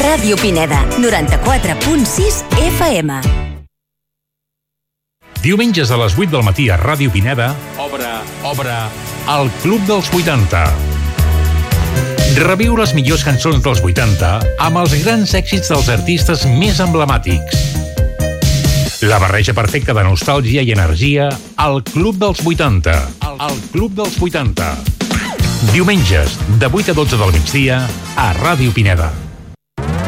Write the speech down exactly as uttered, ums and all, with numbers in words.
Ràdio Pineda, noranta-quatre punt sis F M. Diumenges a les vuit del matí a Ràdio Pineda, obre, obre el Club dels vuitanta. Reviu les millors cançons dels vuitanta amb els grans èxits dels artistes més emblemàtics. La barreja perfecta de nostàlgia i energia al Club dels vuitanta. El Club dels vuitanta. Diumenges, de vuit a dotze del migdia, a Ràdio Pineda.